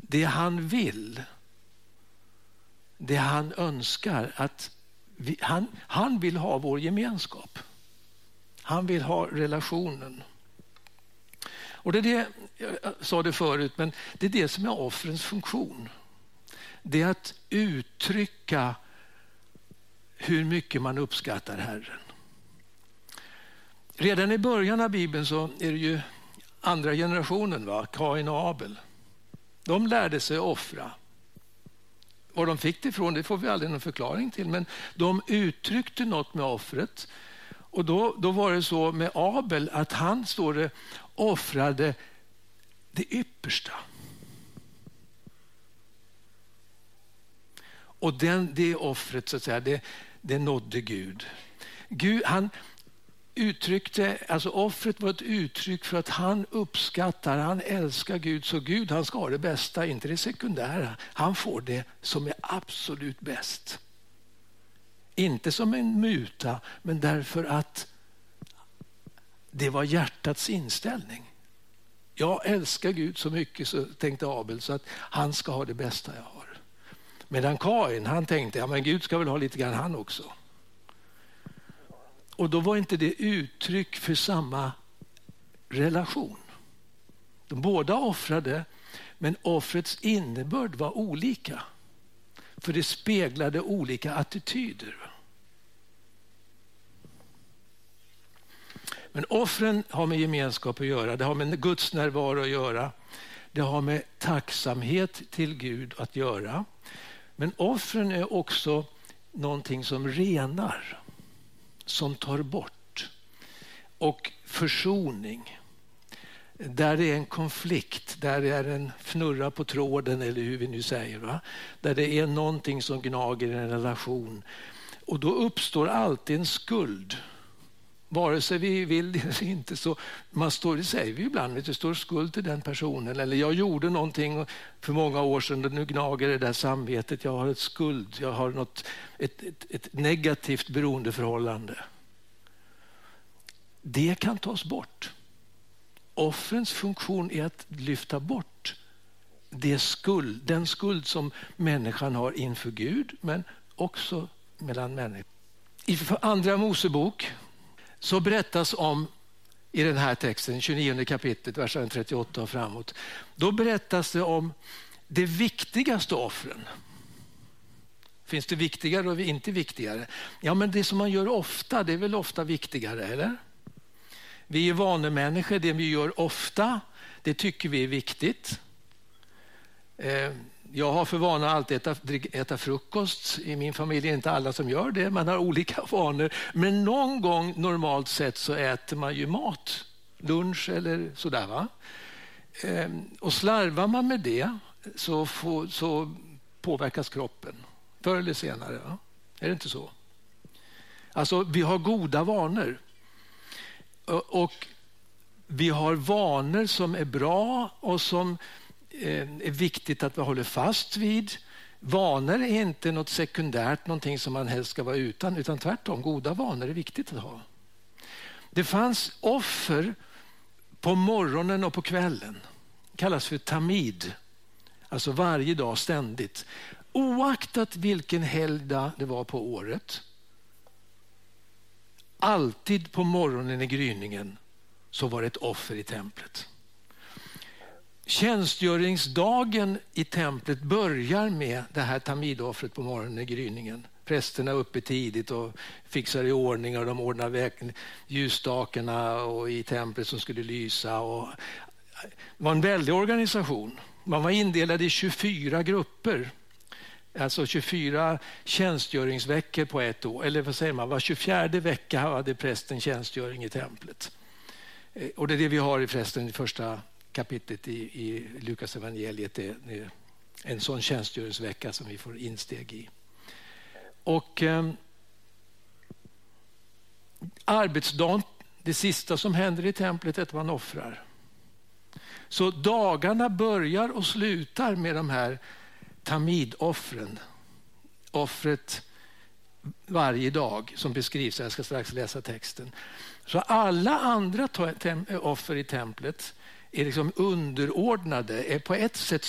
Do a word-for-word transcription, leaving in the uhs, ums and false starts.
det han vill, det han önskar, att vi, han, han vill ha vår gemenskap. Han vill ha relationen. Och det är det, jag sa det förut, men det är det som är offrens funktion. Det är att uttrycka hur mycket man uppskattar Herren. Redan i början av Bibeln så är det ju andra generationen, va? Kain och Abel. De lärde sig offra. Var de fick det ifrån, det får vi aldrig någon förklaring till. Men de uttryckte något med offret. Och då, då var det så med Abel att han, står det, offrade det yppersta. Och den, det offret, så att säga, det, det nådde Gud. Gud, han uttryckte, alltså offret var ett uttryck för att han uppskattar, han älskar Gud, så Gud, han ska ha det bästa, inte det sekundära. Han får det som är absolut bäst. Inte som en muta, men därför att det var hjärtats inställning. Jag älskar Gud så mycket, så tänkte Abel, så att han ska ha det bästa jag har. Medan Kain, han tänkte, ja men Gud ska väl ha lite grann han också. Och då var inte det uttryck för samma relation. De båda offrade, men offrets innebörd var olika. För det speglade olika attityder. Men offren har med gemenskap att göra. Det har med Guds närvaro att göra. Det har med tacksamhet till Gud att göra. Men offren är också någonting som renar. Som tar bort. Och försoning. Där det är en konflikt, där det är en fnurra på tråden, eller hur vi nu säger, va? Där det är någonting som gnager i en relation. Och då uppstår alltid en skuld. Vare sig vi vill det eller inte, så man står, det säger vi ibland, vet du, står skuld till den personen. Eller jag gjorde någonting för många år sedan och nu gnager det där samvetet. Jag har ett skuld, jag har något, ett, ett, ett negativt beroendeförhållande. Det kan tas bort. Offrens funktion är att lyfta bort det skuld, den skuld som människan har inför Gud, men också mellan människor. I andra Mosebok så berättas om, i den här texten, tjugonionde kapitlet, versen trettioåtta och framåt, då berättas det om det viktigaste offren. Finns det viktigare och inte viktigare? Ja, men det som man gör ofta, det är väl ofta viktigare, eller? Vi är vanemänniskor, det vi gör ofta, det tycker vi är viktigt. Jag har för vana att alltid äta, äta frukost. I min familj är inte alla som gör det, man har olika vanor. Men någon gång, normalt sett, så äter man ju mat, lunch eller sådär, va? Och slarvar man med det så, får, så påverkas kroppen förr eller senare, va? Är det inte så? Alltså, vi har goda vanor. Och vi har vanor som är bra och som är viktigt att vi håller fast vid. Vanor är inte något sekundärt, någonting som man helst ska vara utan, utan tvärtom, goda vanor är viktigt att ha. Det fanns offer på morgonen och på kvällen. Det kallas för tamid. Alltså varje dag, ständigt. Oaktat vilken helgdag det var på året. Alltid på morgonen i gryningen så var det ett offer i templet. Tjänstgöringsdagen i templet börjar med det här tamidoffret på morgonen i gryningen. Prästerna är uppe tidigt och fixar i ordning och de ordnar väg ljusstakarna och i templet som skulle lysa. Och det var en väldig organisation. Man var indelad i tjugofyra grupper. Alltså tjugofyra tjänstgöringsveckor på ett år. Eller vad säger man? Var tjugofjärde vecka hade prästen tjänstgöring i templet. Och det är det vi har i förresten i första kapitlet i, i Lukas evangeliet. Det är en sån tjänstgöringsvecka som vi får insteg i. Och eh, arbetsdagen, det sista som händer i templet är att man offrar. Så dagarna börjar och slutar med de här tamidoffren. Offret varje dag som beskrivs. Jag ska strax läsa texten. Så alla andra offer i templet är liksom underordnade, är på ett sätt